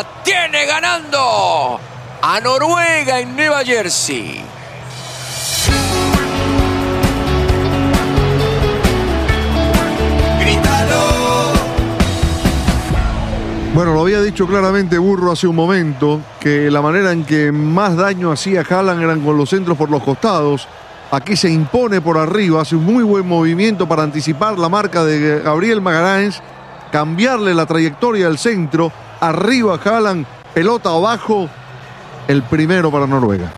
La tiene ganando a Noruega en Nueva Jersey. Bueno, lo había dicho claramente Burro hace un momento, que la manera en que más daño hacía Haaland eran con los centros por los costados. Aquí se impone por arriba, hace un muy buen movimiento para anticipar la marca de Gabriel Magalhães, cambiarle la trayectoria del centro, arriba Haaland, pelota abajo, el primero para Noruega.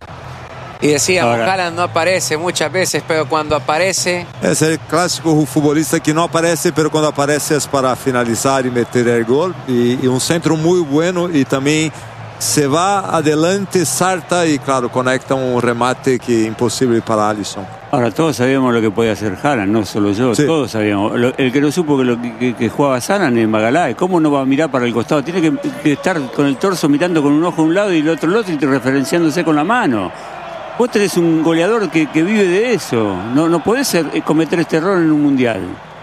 Y decíamos, Haaland no aparece muchas veces, pero cuando aparece... Es el clásico futbolista que no aparece, pero cuando aparece es para finalizar y meter el gol. Y un centro muy bueno y también se va adelante, salta y claro, conecta un remate que es imposible para Alisson. Ahora, todos sabíamos lo que podía hacer Haaland, no solo yo, sí. Todos sabíamos. El que no supo que jugaba Haaland es Magalhães. ¿Cómo no va a mirar para el costado? Tiene que estar con el torso mirando con un ojo a un lado y el otro al otro y referenciándose con la mano. Vos tenés un goleador que vive de eso. No podés cometer este error en un mundial.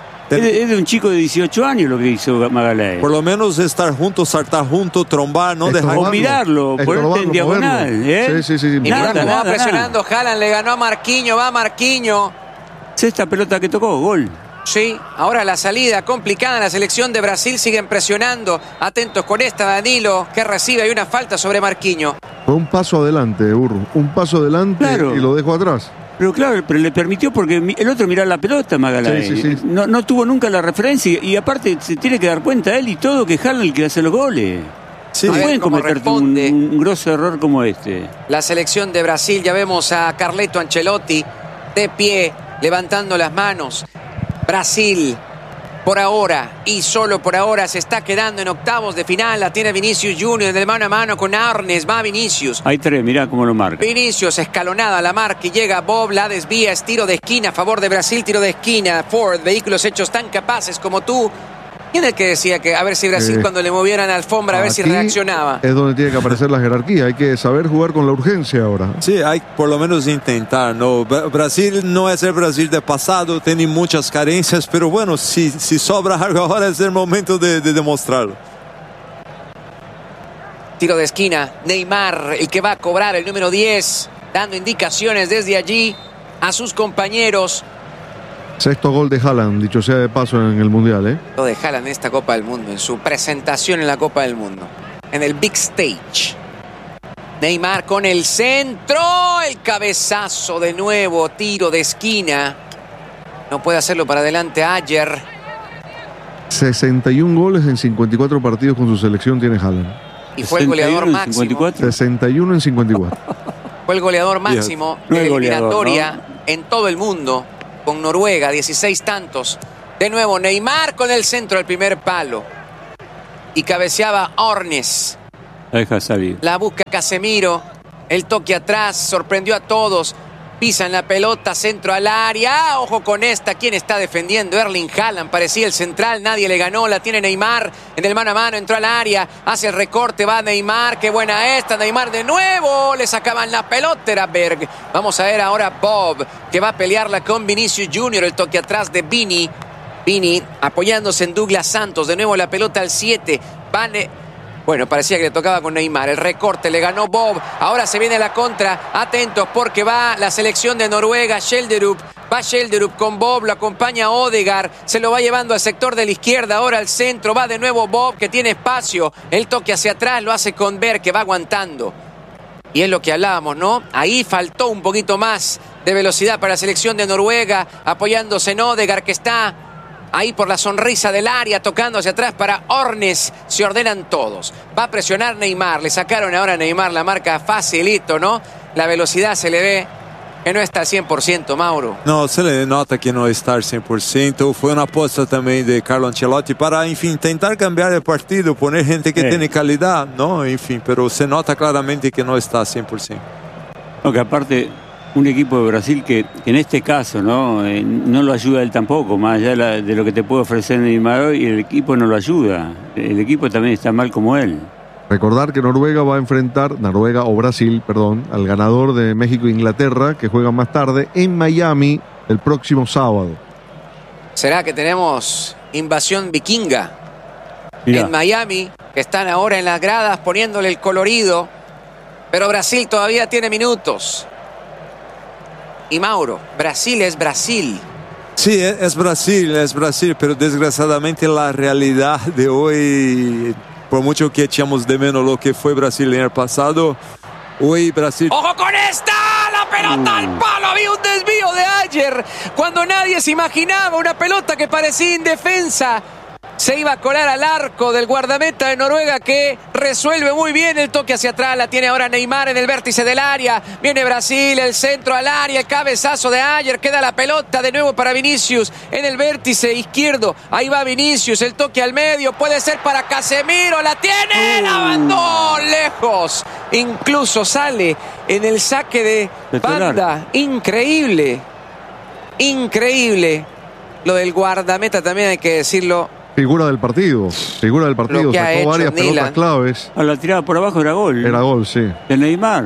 Es de un chico de 18 años lo que hizo Magalhães. Por lo menos estar juntos, saltar juntos, trombar, no dejar... O mirarlo, ponerte en diagonal. Sí. Y nada, presionando, Haaland le ganó a Marquinhos, va Marquinhos. Sexta pelota que tocó, gol. Sí, ahora la salida complicada en la selección de Brasil, siguen presionando. Atentos con esta, Danilo, que recibe, hay una falta sobre Marquinhos. Fue un paso adelante, Burro, un paso adelante, claro. Y lo dejó atrás. Pero claro, pero le permitió porque el otro miraba la pelota, Magalhães. Sí. No tuvo nunca la referencia y aparte se tiene que dar cuenta él y todo que Haaland el que hace los goles. Sí. No pueden cometer un grosso error como este. La selección de Brasil, ya vemos a Carleto Ancelotti de pie, levantando las manos. Brasil, por ahora y solo por ahora, se está quedando en octavos de final. La tiene Vinicius Junior de mano a mano con Arnes. Va Vinicius. Hay tres, mirá cómo lo marca. Vinicius, escalonada la marca y llega Bob, la desvía, es tiro de esquina a favor de Brasil, tiro de esquina. Ford, vehículos hechos tan capaces como tú. ¿Quién es el que decía que a ver si Brasil cuando le movieran la alfombra a ver si reaccionaba? Es donde tiene que aparecer la jerarquía. Hay que saber jugar con la urgencia ahora. Sí, hay por lo menos intentar, ¿no? Brasil no es el Brasil del pasado, tiene muchas carencias, pero bueno, si sobra algo ahora es el momento de demostrarlo. Tiro de esquina, Neymar, el que va a cobrar, el número 10, dando indicaciones desde allí a sus compañeros. Sexto gol de Haaland, dicho sea de paso en el Mundial, ¿eh? Lo de Haaland en esta Copa del Mundo, en su presentación en la Copa del Mundo, en el Big Stage. Neymar con el centro, el cabezazo de nuevo, tiro de esquina. No puede hacerlo para adelante Ayer. 61 goles en 54 partidos con su selección tiene Haaland. Y fue el goleador máximo. 54. 61 en 54. Fue el goleador máximo de la eliminatoria en todo el mundo. Con Noruega, 16 tantos. De nuevo Neymar con el centro del primer palo. Y cabeceaba Arnes. La deja salir. La busca Casemiro. El toque atrás, sorprendió a todos. Pisan la pelota, centro al área. Ojo con esta. ¿Quién está defendiendo? Erling Haaland. Parecía el central. Nadie le ganó. La tiene Neymar. En el mano a mano. Entró al área. Hace el recorte. Va Neymar. Qué buena esta. Neymar de nuevo. Le sacaban la pelota. Era Berg. Vamos a ver ahora Bob, que va a pelearla con Vinicius Junior. El toque atrás de Vini. Vini apoyándose en Douglas Santos. De nuevo la pelota al 7. Bueno, parecía que le tocaba con Neymar. El recorte le ganó Bob. Ahora se viene la contra. Atentos porque va la selección de Noruega. Schjelderup. Va Schjelderup con Bob. Lo acompaña Odegaard. Se lo va llevando al sector de la izquierda. Ahora al centro. Va de nuevo Bob, que tiene espacio. El toque hacia atrás lo hace con Berg, que va aguantando. Y es lo que hablábamos, ¿no? Ahí faltó un poquito más de velocidad para la selección de Noruega. Apoyándose en Odegaard, que está ahí por la sonrisa del área, tocando hacia atrás para Arnes. Se ordenan todos. Va a presionar Neymar. Le sacaron ahora a Neymar la marca facilito, ¿no? La velocidad se le ve que no está al 100%, Mauro. No, se le nota que no está al 100%. Fue una apuesta también de Carlo Ancelotti para, en fin, intentar cambiar el partido, poner gente que tiene calidad, ¿no? En fin, pero se nota claramente que no está al 100%. No, que aparte... Un equipo de Brasil que en este caso no lo ayuda él tampoco, más allá de lo que te puede ofrecer Neymar hoy, el equipo no lo ayuda. El equipo también está mal como él. Recordar que Noruega va a enfrentar, Brasil, al ganador de México-Inglaterra, que juega más tarde en Miami el próximo sábado. ¿Será que tenemos invasión vikinga? Mirá. En Miami? que están ahora en las gradas poniéndole el colorido. Pero Brasil todavía tiene minutos. Y Mauro, Brasil es Brasil. Sí, es Brasil, pero desgraciadamente la realidad de hoy, por mucho que echamos de menos lo que fue Brasil en el pasado, hoy Brasil... ¡Ojo con esta! ¡La pelota al palo! Había un desvío de Ayer cuando nadie se imaginaba una pelota que parecía indefensa. Se iba a colar al arco del guardameta de Noruega, que resuelve muy bien el toque hacia atrás. La tiene ahora Neymar en el vértice del área. Viene Brasil, el centro al área, el cabezazo de Ayer. Queda la pelota de nuevo para Vinicius en el vértice izquierdo. Ahí va Vinicius, el toque al medio. Puede ser para Casemiro. La tiene, la mandó lejos. Incluso sale en el saque de banda. Increíble. Increíble. Lo del guardameta también hay que decirlo. Figura del partido, sacó varias pelotas claves. A la tirada por abajo era gol. Era gol, sí. De Neymar.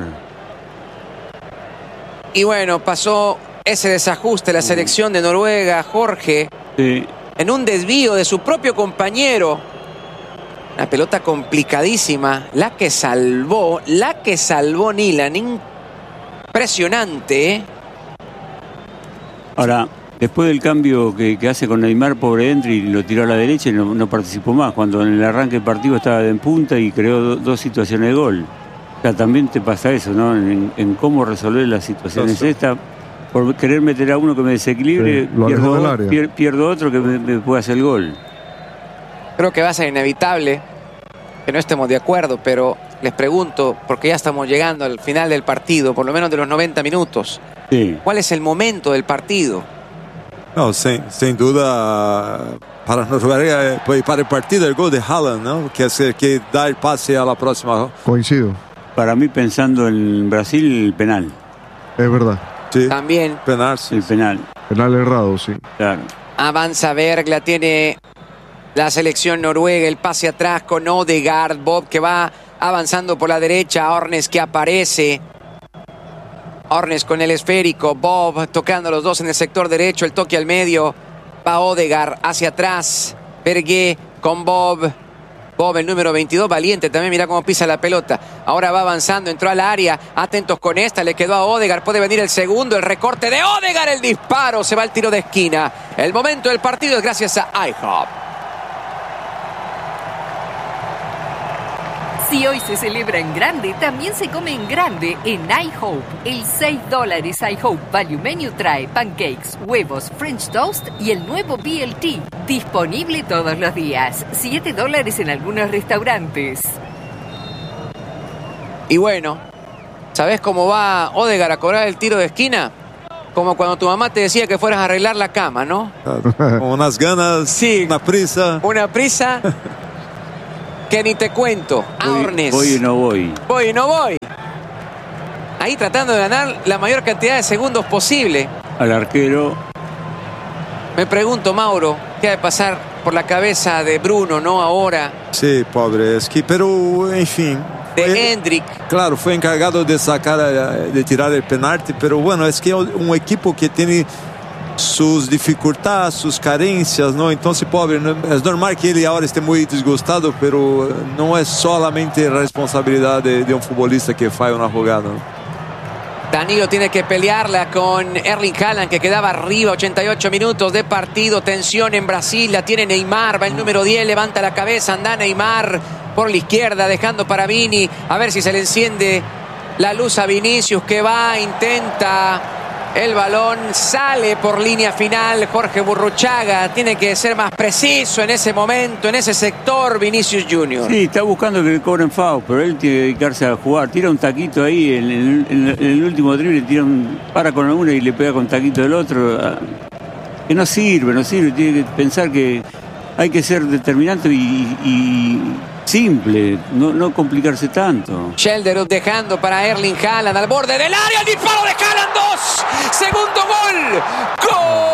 Y bueno, pasó ese desajuste la selección de Noruega, Jorge, Sí. en un desvío de su propio compañero. Una pelota complicadísima, la que salvó Nilan. Impresionante, ¿eh? Ahora, después del cambio que hace con Neymar, pobre Endri, lo tiró a la derecha y no participó más. Cuando en el arranque del partido estaba en punta y creó dos situaciones de gol. O sea, también te pasa eso, ¿no? En cómo resolver las situaciones estas. Por querer meter a uno que me desequilibre, sí, pierdo otro que me puede hacer el gol. Creo que va a ser inevitable que no estemos de acuerdo, pero les pregunto, porque ya estamos llegando al final del partido, por lo menos de los 90 minutos. Sí. ¿Cuál es el momento del partido? No, sin duda, para Noruega, para el partido, el gol de Haaland, ¿no? Que da el pase a la próxima. Coincido. Para mí, pensando en Brasil, el penal. Es verdad. Sí. También. Penal, sí. El penal. Penal errado, sí. Claro. Avanza Berg, la tiene la selección noruega, el pase atrás con Odegaard, Bob que va avanzando por la derecha, Ornes que aparece. Ornes con el esférico, Bob tocando los dos en el sector derecho, el toque al medio, va Odegaard hacia atrás, Bergué con Bob, el número 22, valiente también, mira cómo pisa la pelota, ahora va avanzando, entró al área, atentos con esta, le quedó a Odegaard, puede venir el segundo, el recorte de Odegaard, el disparo, se va el tiro de esquina, el momento del partido es gracias a IHOP. Si hoy se celebra en grande, también se come en grande en iHope. El $6 iHope Value Menu trae pancakes, huevos, French toast y el nuevo BLT. Disponible todos los días. $7 en algunos restaurantes. Y bueno, ¿sabés cómo va Odegaard a cobrar el tiro de esquina? Como cuando tu mamá te decía que fueras a arreglar la cama, ¿no? Con unas ganas, sí, una prisa. Una prisa que ni te cuento. Ornes. Voy y no voy. Voy y no voy. Ahí tratando de ganar la mayor cantidad de segundos posible. Al arquero. Me pregunto, Mauro, ¿qué ha de pasar por la cabeza de Bruno, no ahora? Sí, pobre, es que, pero, en fin. De Endrick. Claro, fue encargado de sacar, de tirar el penalti, pero bueno, es que un equipo que tiene sus dificultades, sus carencias, ¿no? Entonces, pobre, es normal que él ahora esté muy disgustado, pero no es solamente responsabilidad de un futbolista que falla una jugada, ¿no? Danilo tiene que pelearla con Erling Haaland, que quedaba arriba, 88 minutos de partido, tensión en Brasil, la tiene Neymar, va el número 10, levanta la cabeza, anda Neymar por la izquierda, dejando para Vini, a ver si se le enciende la luz a Vinicius, que va, intenta... El balón sale por línea final. Jorge Burruchaga tiene que ser más preciso en ese momento, en ese sector, Vinicius Junior. Sí, está buscando que le cobren foul, pero él tiene que dedicarse a jugar. Tira un taquito ahí, en el último drible para con uno y le pega con taquito del otro. Que no sirve. Tiene que pensar que hay que ser determinante y simple, no complicarse tanto. Schelderup dejando para Erling Haaland al borde del área, el disparo de Haaland, 2, segundo gol. ¡Gol!